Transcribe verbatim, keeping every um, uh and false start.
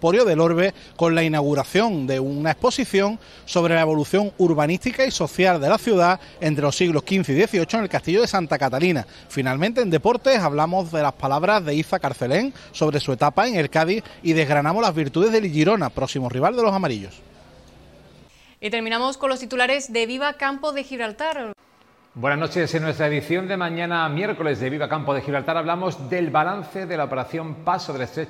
Corpóreo del Orbe con la inauguración de una exposición sobre la evolución urbanística y social de la ciudad entre los siglos quince y dieciocho en el Castillo de Santa Catalina. Finalmente, en deportes, hablamos de las palabras de Iza Carcelén sobre su etapa en el Cádiz y desgranamos las virtudes del Girona, próximo rival de los amarillos. Y terminamos con los titulares de Viva Campo de Gibraltar. Buenas noches. En nuestra edición de mañana miércoles de Viva Campo de Gibraltar hablamos del balance de la operación Paso del Estrecho